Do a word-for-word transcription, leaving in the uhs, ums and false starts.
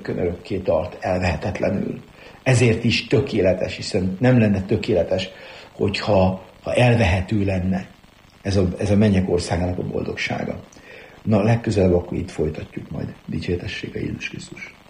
örökkön örökké tart, elvehetetlenül. Ezért is tökéletes, hiszen nem lenne tökéletes, hogyha ha elvehető lenne ez a, ez a mennyek országának a boldogsága. Na, legközelebb akkor itt folytatjuk majd. Dicsértessége Jézus Krisztus.